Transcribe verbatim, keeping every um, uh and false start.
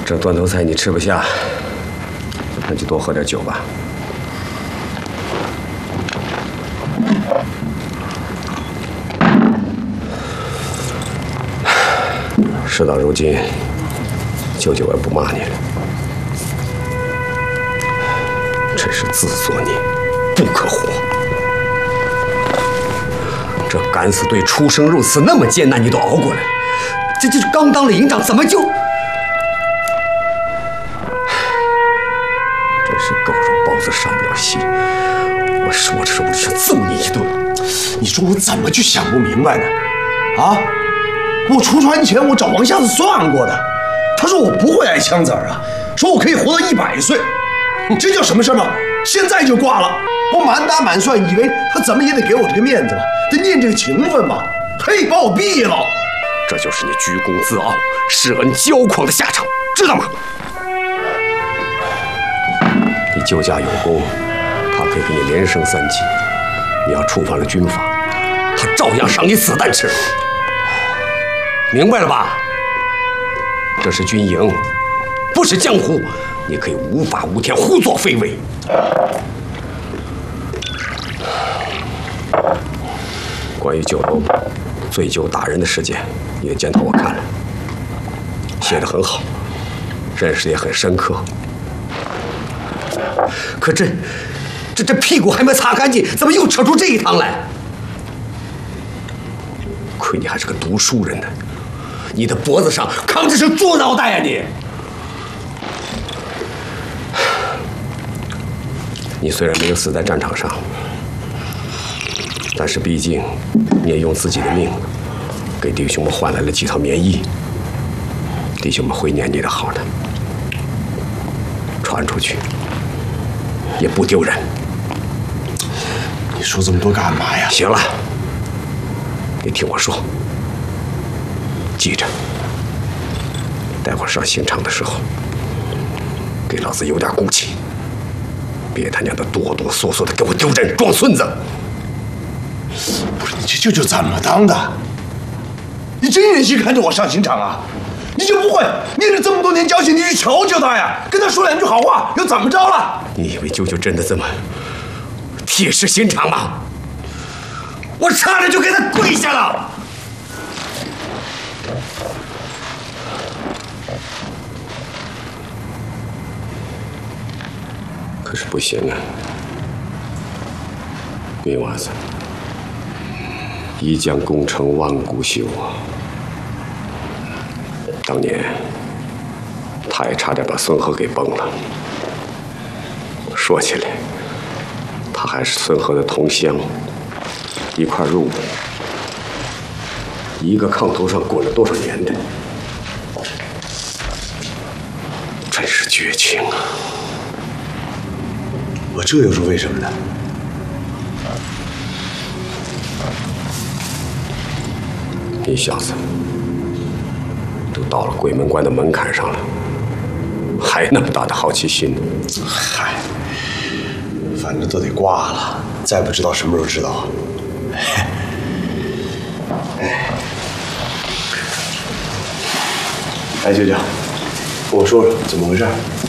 这断头菜你吃不下，那就多喝点酒吧。事到如今，舅舅也不骂你了，真是自作孽，不可活。这敢死队出生入死那么艰难，你都熬过来，这这刚当了营长，怎么就……真是狗肉包子上不了心。我说着说着想揍你一顿， 你说我怎么就想不明白呢？啊！ 我出船前，我找王瞎子算过的，他说我不会挨枪子儿啊，说我可以活到一百岁，这叫什么事吗？现在就挂了，我满打满算以为他怎么也得给我这个面子吧，得念这个情分吧，嘿，把我毙了。 这就是你居功自傲、施恩骄狂的下场，知道吗？你舅家有功，他可以给你连升三级；你要触犯了军法，他照样赏你子弹吃。 明白了吧？这是军营，不是江湖，你可以无法无天、胡作非为。关于酒楼醉酒打人的事件，你的检讨我看了，写得很好，认识也很深刻。可这、这、这屁股还没擦干净，怎么又扯出这一趟来？亏你还是个读书人呢！ 你的脖子上扛着是猪脑袋呀！你，你虽然没有死在战场上，但是毕竟你也用自己的命给弟兄们换来了几套棉衣，弟兄们会念你的好的，传出去也不丢人。 你说这么多干嘛呀？ 行了，你听我说。 记着，待会儿上刑场的时候，给老子有点骨气，别他娘的哆哆嗦嗦的给我丢人装孙子！ 不是你这舅舅怎么当的？你真忍心看着我上刑场啊？你就不会念了这么多年交情，你去求求他呀，跟他说两句好话，又怎么着了？ 你以为舅舅真的这么铁石心肠吗？我差点就给他跪下了。 可是不行啊，云娃子，一将功成万骨休啊！当年他也差点把孙和给崩了。说起来，他还是孙和的同乡，一块入的，一个炕头上滚了多少年的，真是绝情啊！ 我这又是为什么呢？ 你小子都到了鬼门关的门槛上了，还那么大的好奇心呢？ 嗨，反正都得挂了，再不知道什么时候知道。哎，哎，舅舅，跟我说说怎么回事？